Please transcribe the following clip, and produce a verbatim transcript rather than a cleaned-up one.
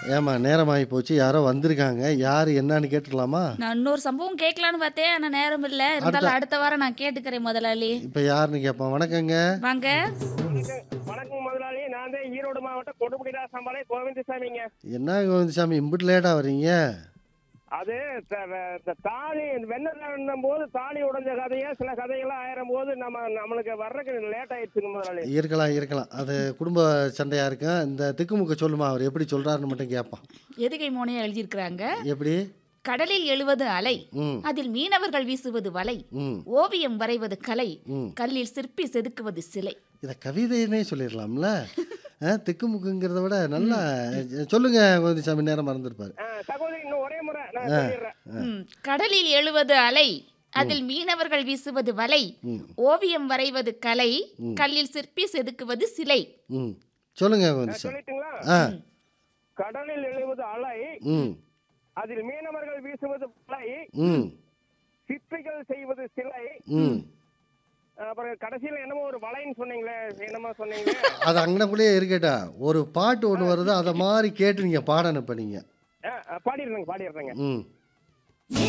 ஏம்மா நேரமாகி போச்சு. யாரோ வந்திருக்காங்க. யாரு என்னன்னு கேட்டுடலாமா? நான் இன்னொரு சம்பவம் கேட்கலான்னு பார்த்தேன். ஆனா நேரம் இல்ல. அடுத்த இருந்தாலும் அடுத்த வாரம் நான் கேட்டுக்கிறேன் முதலாளி. இப்ப யாருன்னு கேட்போம். வணக்கங்க. வாங்க. வணக்கம் வணக்கம் முதலாளி. நான் தான் ஈரோடு மாவட்டம் கொடுமுடிடா சம்பாளை கோவிந்தசாமிங்க. என்ன கோவிந்தசாமி இம்புட்டு லேட்டா வர்றீங்க? அது த- வ- த- தாலி வெண்ணம் போது தாலி உடைஞ்ச கதையா சில கதைகள்லாம் ஆயிரம் போது நம்ம நம்மளுக்கு வர்றதுக்கு லேட் ஆயிடுச்சுங்க முதலாளி. இருக்கலாம் இருக்கலாம். அது குடும்ப சண்டையா இருக்கும். இந்த திக்குமுக்க சொல்லுமா, அவர் எப்படி சொல்றாருன்னு மட்டும் கேட்பான். எதுகை மோனையா எழுதியிருக்கிறாங்க. எப்படி? கடலில் எழுவது அலை, ம் அதில் மீனவர்கள் வீசுவது வலை, ம் ஓவியம் வரைவது கலை, ம் கல்லில் சிற்பி செதுக்குவது சிலை. இதை கவிதைன்னே சொல்லிடலாம்ல. ஆ, திக்குமுக்குங்கிறத விட நல்லா சொல்லுங்க கோவிந்தசாமி. நேரம் மறந்துருப்பாரு. ஆ, சகோதரி இன்னும் ஒரே முறை நான் சொல்லிடுறேன். ம், கடலில் எழுவது அலை, அதில் மீனவர்கள் வீசுவது வலை, ம் ஓவியம் வரைவது கலை, கல்லில் சிற்பி செதுக்குவது சிலை. ம் சொல்லுங்க கோவிந்தசாமி. சொல்லிட்டுங்களா? ஆ கடலில் எழுவது அலை, ம் அதில் மீனவர்கள் வீசுவது வலை, ம் சிற்பிகள் செய்வது சிலை, ம் அப்புறம் கடைசியில என்னமோ ஒரு வலைன்னு சொன்னீங்களே, என்னமோ சொன்னீங்களே. அது அங்கனக்குள்ளேயே இருக்கட்டா. ஒரு பாட்டு ஒன்று வருது, அதை மாதிரி கேட்டு நீங்கள் பாடணும் இப்போ நீங்கள். ஆ, ஆ, பாடிடுறேங்க பாடிடுறேங்க. ம்